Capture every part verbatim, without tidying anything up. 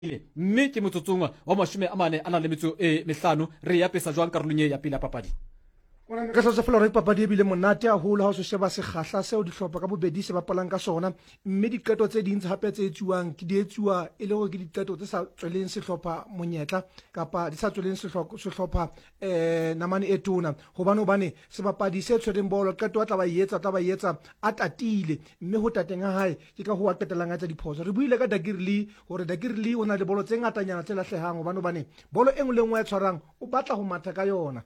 mme ke motsotsong wa mashome a mane a nang le metso e mehlano re ya pesa jwang karolong e ya pele ya papadi. Ka hlotsa fela re papadi e bile monate haholo ha o se sheba sekgahla seo dihlopha ka bobedi se bapalang ka sona, mme diqeto tse ding tse hape tse etsuwang ke di etsuwa e le hore ke diqeto tse sa tsweleng sehlopha monyetla kapa di sa tsweleng sehlopha eh namane e tona, hobane hobane sebapadi se tshwereng bolo qeto a tla ba etsa tla ba etsa a tatile, mme ho tateng ha hae ke ka ho a qetelang a tsa diphoso. Re buile ka Dagirli hore Dagirli o na le bolo tse ngatanyana tse lahlehang, hobane hobane bolo e nngwe le nngwe ya tshwarang o batla ho matha ka yona,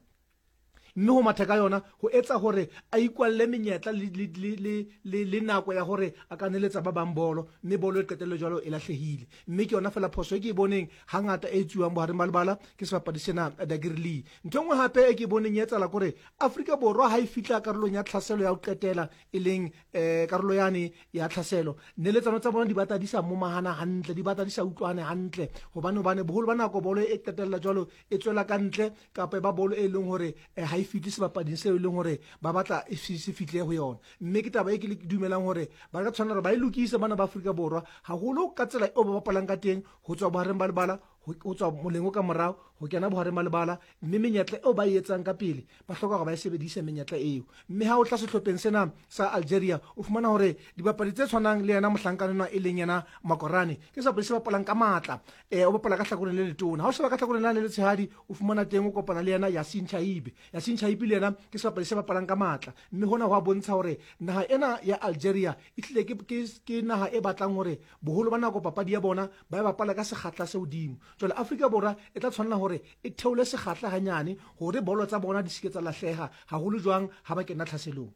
mme ho matha ka yona ho etsa hore a ikwalle menyetla le le le le le nako ya hore a ka neletsa ba bang bolo, mme bolo e qetelle jwalo e lahlehile. Mme ke yona fela phoso e ke boneng hangata e etsuwang bohareng ba lebala ke sebapadi sena Dagirli. Ntho nngwe hape e ke boneng e etsala kore Afrika Borwa ha e fitla karolong ya tlhaselo ya ho qetela e leng eh karolo yane ya tlhaselo, neletsano tsa bona di batla di sa momahana hantle, di batla di sa utlwane hantle, hobane hobane boholo ba nako bolo e qetella jwalo e tswela ka ntle kapa ba bolo e leng hore ha fiti sebapading seo e leng hore ba batla e se fitle ho yona. Mme ke taba e ke dumelang hore ba ka tshwanela ba e lokise bana ba Afrika Borwa haholo ka tsela e ba bapalang ka teng, ho tswa bohareng ba lebala ho tswa molengo ka morao ho kena bohareng ba lebala, mme menyetla eo ba e etsang ka pele ba hloka hore ba e sebedise menyetla eo. Mme ha o tla sehlopheng sena sa Algeria o fumana hore dibapadi tse tshwanang le yena mohlankana e leng yena Makorane ke sebapadi se bapalang ka matla, eh o bapala ka hlakoreng le letona. Ha o sheba ka hlakoreng le le tshehadi o fumana teng o kopana le yena Yasin Chaibe. Yasin Chaibe le yena ke sebapadi se bapalang ka matla, mme hona ho a bontsha hore naha ena ya Algeria e tlile ke ke naha e batlang hore boholo ba nako papadi ya bona ba e bapala ka sekgahla se hodimo. Jwale Afrika Borwa e tla tshwanela hore e theole sekgahla hanyane hore bolo tsa bona di se ke tsa lahleha haholo jwang ha ba kena tlhaselong.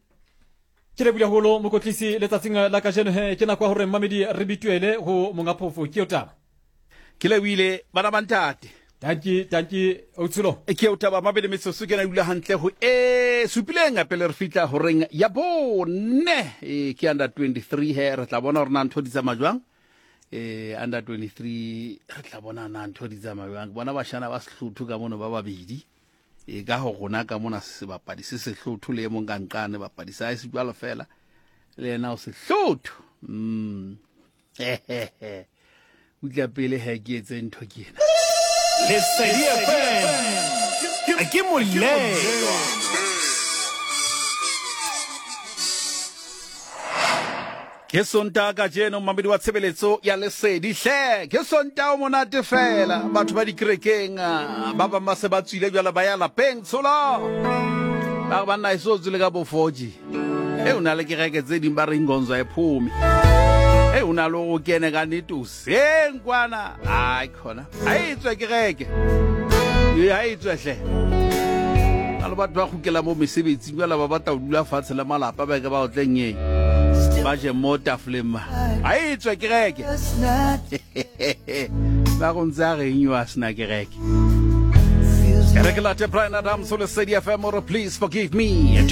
Ke le bula holo mokotlisi letsatsing la ka jeno he ke na kwa hore Mamedi re bituele ho monga phofo ke yotaba ke le wile bana bantate tanki tanki o tsulo e ke yotaba Mabedi metsotso ke na dula hantle ho e supileng a pele re fitla horeng ya bone e ke under twenty-three he re tla bona hore na ntho di tsa majwang eh under twenty-three re tla bona na ntho di tsa majwang bona bashana ba sehluthu ka mono ba babedi e ka ho gona ka mona sebapadi se sehluthu le mo nkanqane bapadi sa se jwalo fela le na o sehluthu mm hehehe utla pele he ke etse ntho ke ena le sedia fan ke molle ke sonta ka jeno Mamedi wa tshebeletso ya Lesedi hle ke sonta o monate fela batho ba dikrekeng ba ba ma se ba tswile jwala ba ya lapeng tshola ba ba nna iso tswile ka bo four G e una le kereke tse di ba re ngonzo e phumi e una lo go kene ka netu senkwana ai khona ai tswe kereke ye ai tswe hle ala batho ba khukela mo mesebetsi jwala ba batla o dula fatshe le malapa ba ke ba o tleng ba je mota flema ai tswe kereke ba go ntse a re nywa sna kereke kereke la te Brian Adams so le Lesedi F M, please forgive me.